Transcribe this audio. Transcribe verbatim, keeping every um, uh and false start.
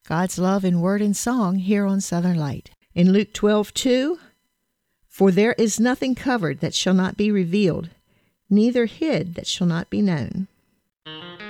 God's love in word and song here on Southern Light. In Luke twelve two, for there is nothing covered that shall not be revealed, neither hid that shall not be known.